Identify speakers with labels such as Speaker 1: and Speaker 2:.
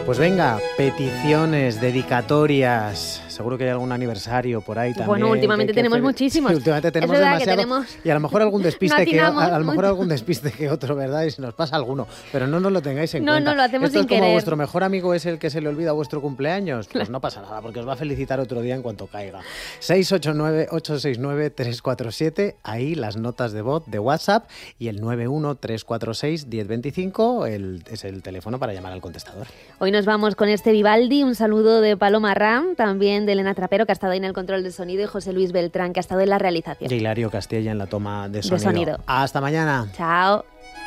Speaker 1: Pues venga, peticiones, dedicatorias, seguro que hay algún aniversario por ahí también.
Speaker 2: Bueno, últimamente tenemos muchísimos.
Speaker 1: Sí, últimamente tenemos demasiado. Y a lo mejor algún despiste que otro, ¿verdad? Y se nos pasa alguno, pero no nos lo tengáis en cuenta.
Speaker 2: No, lo hacemos
Speaker 1: Esto
Speaker 2: sin
Speaker 1: es como
Speaker 2: querer.
Speaker 1: vuestro mejor amigo es el que se le olvida vuestro cumpleaños. Pues no pasa nada, porque os va a felicitar otro día en cuanto caiga. 689-869-347, ahí las notas de voz de WhatsApp, y el 913461025 es el teléfono para llamar al contestador.
Speaker 2: Hoy nos vamos con este Vivaldi, un saludo de Paloma Ram, también de Elena Trapero, que ha estado ahí en el control de sonido, y José Luis Beltrán, que ha estado en la realización.
Speaker 1: Y Hilario Castella en la toma de sonido.
Speaker 2: De sonido.
Speaker 1: Hasta mañana.
Speaker 2: Chao.